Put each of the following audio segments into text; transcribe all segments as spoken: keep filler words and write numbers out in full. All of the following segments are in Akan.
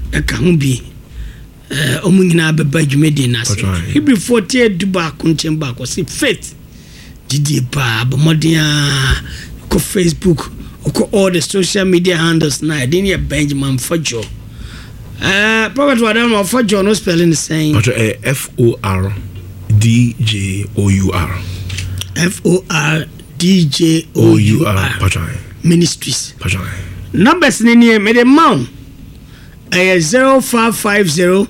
e ka ho bi eh omu nyina beba dwumedi na se Hebrew forty-eight duba kunchemba ko si faith didi pa bomodia ko Facebook ko all the social media handles na dey near Benjamin Fojo uh prophet Wadam Fojo no spelling the same F O R D J O U R F O R D J O U R Ministries numbers ni ni me the mount eh zero five five zero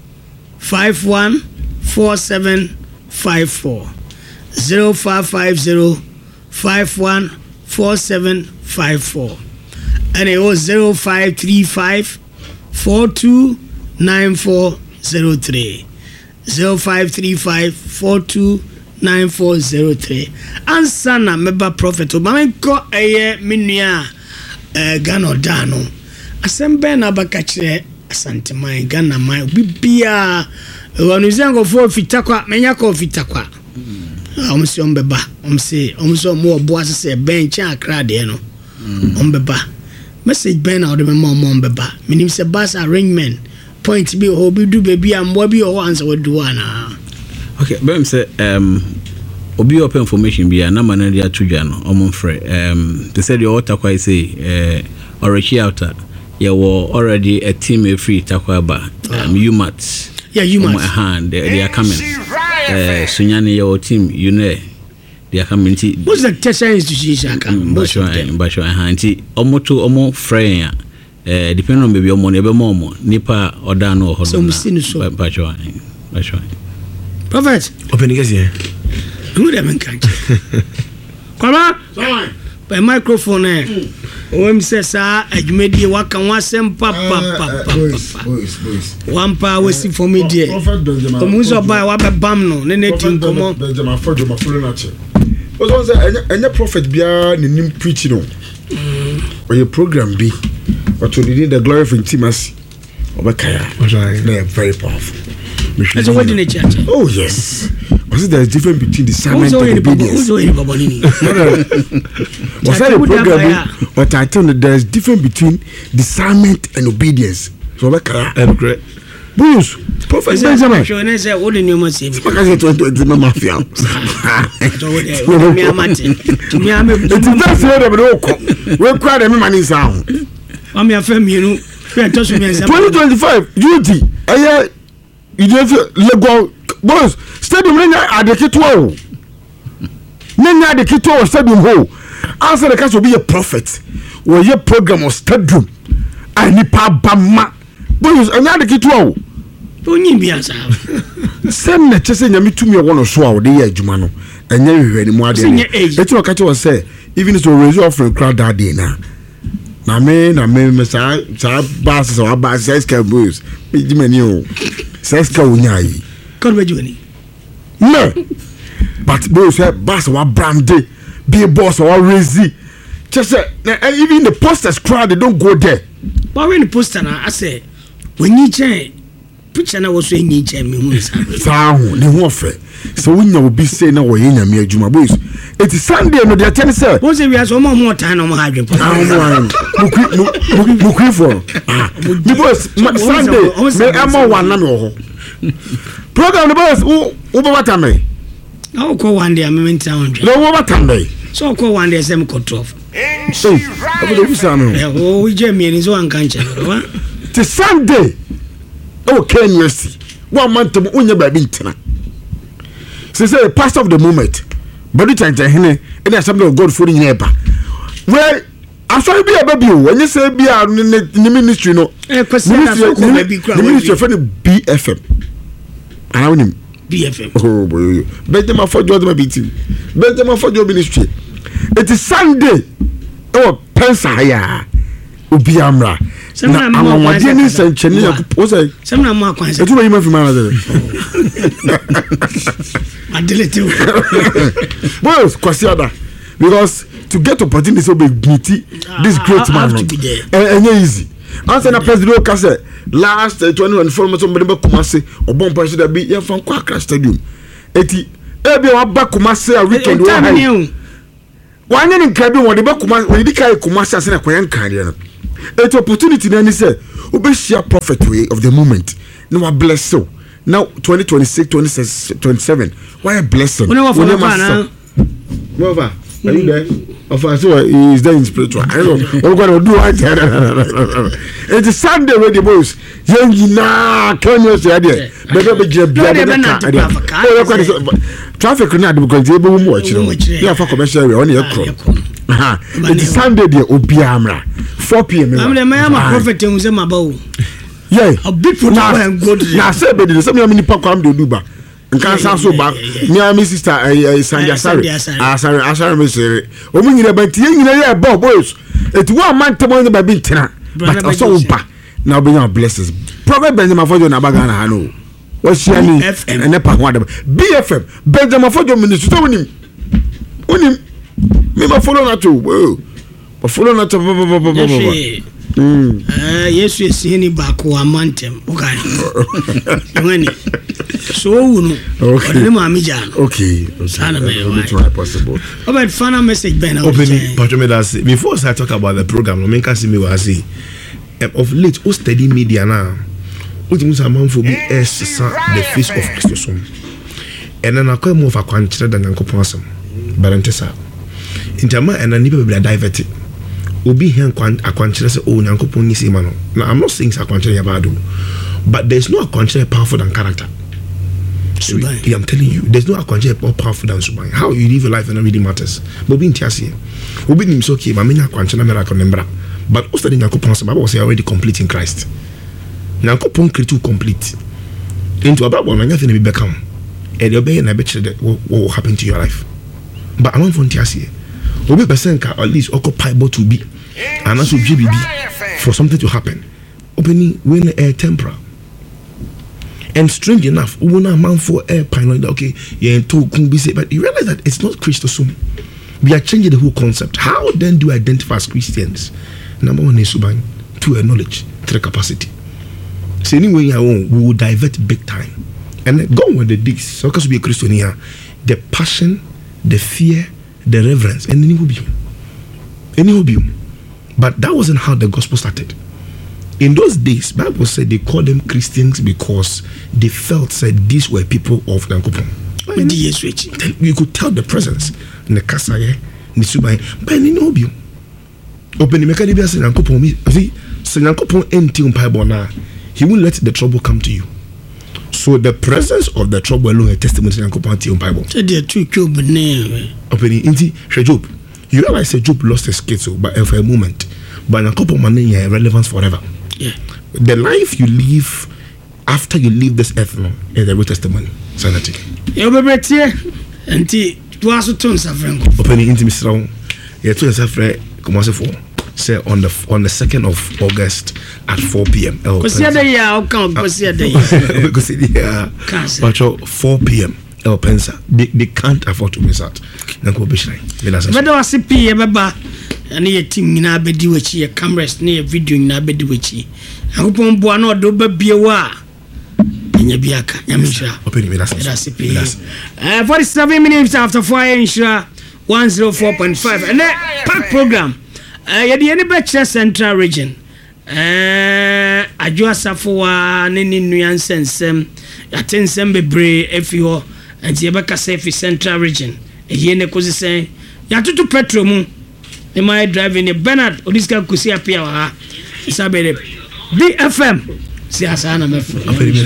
five one four seven five four zero five five zero five one four seven five four and it was zero five three five four two nine four zero three zero five three five four two nine four zero three answer na meba prophet obama ko eye menua eh Ghana dano asembe na bakachire asante man Ghana man bibia wanu zango fo fitakwa menya ko fitakwa omsi ombeba omsi omsi omo obo asese bench akra de no ombeba message ben na ode me mom ombeba minim se bus arrangement point bi ho bi du baby ambo bi ho answer we do ana. Okay, bem say um obi open information bi na man na atudwa no omo frɛ um they said your takwa say eh already out you were already a team free takwa ba um U M A T yeah U M A T hand they, they are coming eh sunyane your team you know they are coming to what's the tertiary institution come but but hand omo to omo frɛ eh depending on baby omo ebe mo nipa oda no ho no but but prophet open the here who them in country come on by microphone eh o me say sa adwumadi waka wasem pa pa pa pa boys boys one power see for me there to mu so buy wa be bam no ne ne tin komo Benjamin Fojo ma follow na che o so say enya prophet bia ne nim preach no o your program be but you need the glory of intimacy obekaya they are very powerful. That's what in the church. Oh yes. Was it there's difference between discernment and obedience? Was that a program? But I tell you there's difference between discernment and obedience. So what can I great? Bruce, Prophet Benjamin. Sure, and say what the new must say. Because it was the mafia. To me, I'm a we cry them money sound. I'm your family, you know. twenty twenty-five duty. Aya you don't Lego boys stadium nanya adekito o. Nanya adekito o stadium ho. Answer the case will be a prophet. Or your program of stadium. Ani pa bama. Boys anya adekito o. Onyi bia sa. Sem na chese nyame tumi e wono so a wo de ye adwuma no. Enya hwehwe ni mu ade. Eti o ka che wo say even so raise offering crowd that day na. Na me na me me sa sa bass so bass six ka boys me di mani o six ka unyai kon be joni no but boys say bass wa branded be boss or razy just even the posters crowd they don't go there but when the poster na I say when you change picture na was when you change me hu sa hu ne hu ofe so wunya obi say na wo yenya me adwuma boys it is Sunday no dey tell say who say we are so more more time no more hadwen mukwi for ah the boys Sunday me am one na me ho program the boys who who bata me na ko one day am me town no wo bata me so ko one day sem ko twelve so obo do bisa no eh o we je me ni so an kan che wa the Sunday okay university one month mo unya ba bi ntina say say pastor of the moment body change hene and assembly of God for the neighbor well after be a baby when you say be a ministry no ministry for the B F M and I him B F M oh boy Benjamin Fojo the B T Benjamin Fojo ministry it is Sunday oh pensa ya obi amra na amwade ni sancheni o say sem na mo akwan say etu we ma fi ma na there adelete boys kwasiada because to get opportunity so big beauty this great man and easy answer na president ka say last twenty twenty-four months somebody be Kumasi obon pa so da bi ye fan kwa Accra stadium eti e bi wa ba Kumasi a weekend wa hai wanye ni nkabi wo de be Kumasi we di kai Kumasi ase na kwa yan kan de no It's opportunity na ni say obeshia prophet way of the moment. No bless so. Now twenty twenty-six, twenty twenty-seven. Why a blessing? We never follow. Mova, are you there? Of course, he is there in spiritual. I don't know. We're going to do it. It's Sunday with the boys. Young na, can you say that? Better be just traffic not because they will watch. You have a commercial only a crop. It's Sunday, the Obiamra, four p.m. I'm the man, a prophet in Zemabo. Yeah, a big foot and good. Now, say, but there's some many popcorn to do back. And can't sound so back. Near my sister, Sandra Sari, Asari, Asari, Mister. Women in a bit, you know, Bob Boys. It's one man to one by being tenor, but also back. Now, be our blessings. Probably Benjamin for your Nabagana, I know. What's she and and Epa whatever. B F M, Benjamin for your minister. When him, when him, me, my follow not to, whoa, but follow not to. Mm. Uh, yes, we see any back or mantem. Okay. So, okay. Okay. Sana me try possible. About final message, Ben. Opening, but me that before I talk about the program, me can see me was see of late. Who study media now? Who thinks a man for be as the face of Christus? And then I come more for quantity than Uncle Possum. Barantesa. In Tama and I never be diverted. Obi here akwankyere say oh nyankopon ni sima no. Now I'm not saying akwankyere ya bad, but there's no akwankyere powerful than character. So yeah, I'm telling you, there's no akwankyere more powerful than suban. How you live your life and it really matters. But obi ntiase. Obi nim so okay, ma menya akwankyere miracle membra. But also the nyankopon say Bible say already complete in Christ. Nyankopon create to complete. Into about one anything be become. And you be na be chere what will happen to your life. But I don't want ntiase. Obi person can at least occupy but to be and also G B B for something to happen. Opening when air temporal. And strange enough, we want a man for air pilot. Okay, yeah, to be said, but you realize that it's not Christosum. We are changing the whole concept. How then do we identify as Christians? Number one is suban to a knowledge, to the capacity. So anyway, we will divert big time. And then go with the digs. So because we are Christian here, the passion, the fear, the reverence, and any hobium. Any hobium. But that wasn't how the gospel started. In those days, Bible said they called them Christians because they felt said these were people of Nankopon. You could tell the presence in the Kasaye, in the Subai, but any hobium. Open the Mekadibia said Nankopon, see, so Nankopon empty on Pibona, he won't let the trouble come to you. So the presence of the trouble alone a testimony to Nankopon on Bible. So there are two Job name. Opening into Job. You realize that Job lost his kids but for a moment. But Nankopon money has relevance forever. Yeah. The life you live after you leave this earth no, is the real testimony. Sanity. You be better. Anti to also turn suffering. Opening into Mister Round. You turn suffering. Come on, for. Say on the on the second of August at four p.m. Because the day I can't because the day. Because the but four p.m. El Pensa they, they can't afford to miss out. Nanko Bishai. But there was a P M baba and a team in Abedi which a cameras near video in Abedi which I hope on Buano do be wa in your biaka. Yamisha. Open me that's uh forty-seven minutes after four insha one oh four point five and then pack program. Uh, yɛ de yɛ ne bɛkyerɛ Central Region uh, adwo asafoa ne ne nnua nsɛnsɛm yɛate nsɛm bebree afi hɔ nti yɛbɛkasa afi Central Region ɛyie ne kɔsi sɛn yɛatoto petro mu ne ma driving ne Bernard Odiska Kusi apia wɔ ha isa bɛde B F M si asa na mɛfo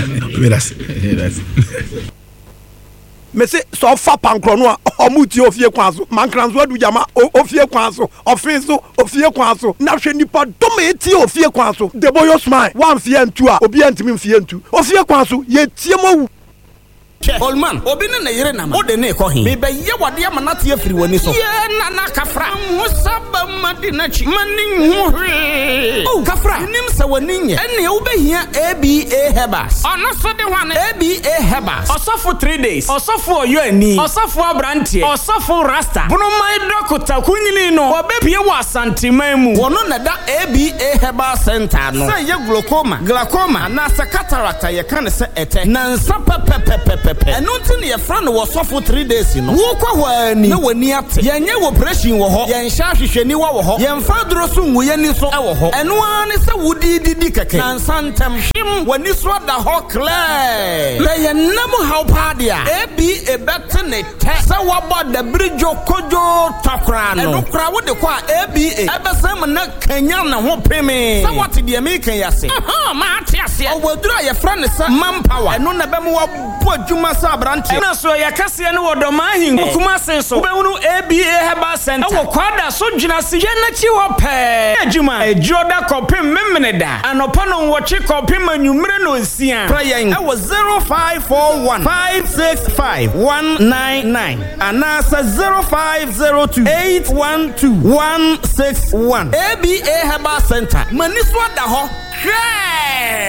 me say so fa pankro no omuti ofie kwanso mankranzo adu jama ofie kwanso ofenso ofie kwanso na hwe nipa dom eti ofie kwanso the boy smile one fie ntu a obi antimi mfie ntu ofie kwanso ye tie mawu Olman obi ne yire na ma ode ne ko hin me be ye wade amanate afiri woni so ye na na kafra musaba madina chi mani hwe oh kafra nim se woni nye ene wo behia A B A Hebas ono so de wan A B A Hebas osofo three days osofo oyo ani osofo abrantie osofo rasta bunu mai dokota kunyini no obepie wa santiman mu wono na da A B A Hebas center no se ye glaucoma glaucoma na se cataract ye kan se ete na nsa pepepepepe pepe eno nti ne ye fra no wo sofo three days no wo kwa hwani na wani ate yenye operation wo ho yen sha hwehwani wo ho yen fa duro so nwu yani so e wo ho eno ani se wudi didi keke na nsantem hwim wani so da ho clear le yenam how padia e bi e bet ne te se wo bo da bridge kojo takra no eno kra wo de kwa A B A ebesem na kanya na ho peme se what de me kan yase aha ma ate ase o wadura ye fra ne sa manpower eno na be mo wo adwuma sa branche na so ye kase ne wodoma hin kuma sen so be wonu A B A Herbal Center e wo kwada so dwuna se ye na chi wo pe adwuma ejoda kopim memene da anopa no wo chi kopim anwumre no nsia prayen e wo zero five four one five six five one nine nine anasa zero five zero two eight one two one six one A B A Herbal Center maniswa da ho hwe